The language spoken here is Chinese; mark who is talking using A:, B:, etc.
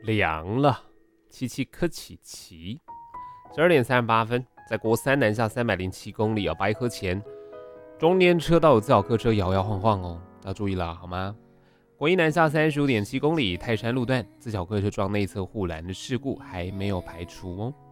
A: 凉了，七七克起奇。12点38分，在国三南下307公里白河前，中间车道有自小客车摇摇晃晃哦，要注意了好吗？国一南下35.7公里泰山路段，自小客车撞内侧护栏的事故还没有排除哦。